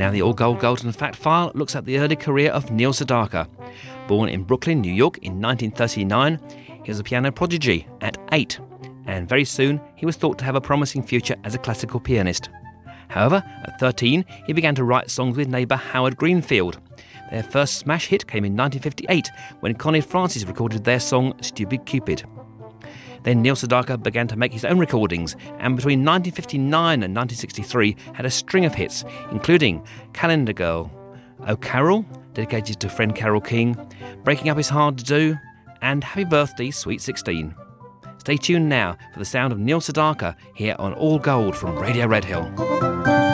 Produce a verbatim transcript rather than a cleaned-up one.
Now the All Gold Golden Fact File looks at the early career of Neil Sedaka. Born in Brooklyn, New York in nineteen thirty-nine, he was a piano prodigy at eight, and very soon he was thought to have a promising future as a classical pianist. However, at thirteen, he began to write songs with neighbour Howard Greenfield. Their first smash hit came in nineteen fifty-eight when Connie Francis recorded their song Stupid Cupid. Then Neil Sedaka began to make his own recordings, and between nineteen fifty-nine and nineteen sixty-three had a string of hits, including Calendar Girl, Oh Carol, dedicated to friend Carole King, Breaking Up Is Hard to Do, and Happy Birthday Sweet sixteen. Stay tuned now for the sound of Neil Sedaka here on All Gold from Radio Red Hill.